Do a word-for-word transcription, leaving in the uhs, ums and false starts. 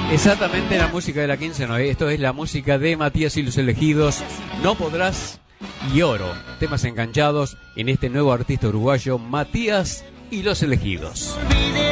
Exactamente la música de la quince, no, esto es la música de Matías y los Elegidos, No Podrás y Oro, temas enganchados en este nuevo artista uruguayo, Matías y los Elegidos.